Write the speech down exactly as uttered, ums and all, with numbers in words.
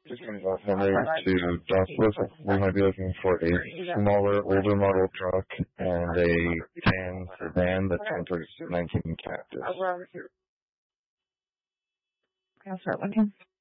Henry to Dustworth. We might be looking for a smaller, older model truck and a tan sedan that's enters nineteen Cactus. I'll start looking.